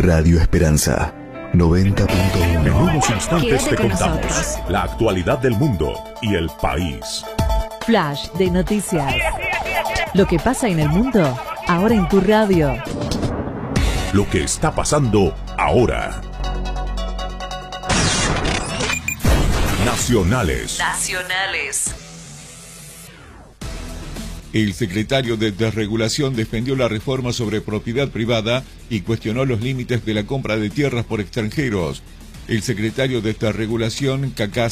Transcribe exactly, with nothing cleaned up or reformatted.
Radio Esperanza noventa punto uno. En unos instantes Quédate te con contamos nosotros. la actualidad del mundo y el país. Flash de noticias. Lo que pasa en el mundo, ahora en tu radio. Lo que está pasando ahora. Nacionales. Nacionales. El secretario de Desregulación defendió la reforma sobre propiedad privada y cuestionó los límites de la compra de tierras por extranjeros. El secretario de Desregulación, Cacá